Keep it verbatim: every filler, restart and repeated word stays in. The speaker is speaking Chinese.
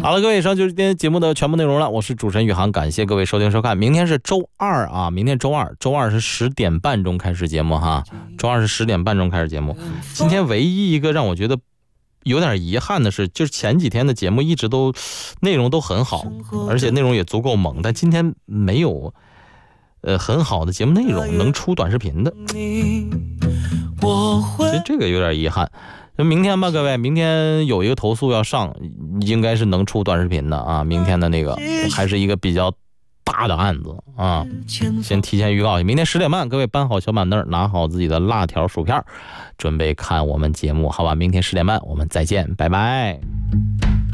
好了，各位，以上就是今天节目的全部内容了。我是主持人宇航，感谢各位收听收看。明天是周二啊，明天周二，周二是十点半钟开始节目哈，周二是十点半钟开始节目。今天唯一一个让我觉得有点遗憾的是，就是前几天的节目一直都内容都很好，而且内容也足够猛，但今天没有呃很好的节目内容能出短视频的，其实这个有点遗憾。明天吧，各位，明天有一个投诉要上，应该是能出短视频的啊。明天的那个还是一个比较大的案子啊，先提前预告一下，明天十点半，各位搬好小板凳，拿好自己的辣条薯片，准备看我们节目，好吧？明天十点半我们再见，拜拜。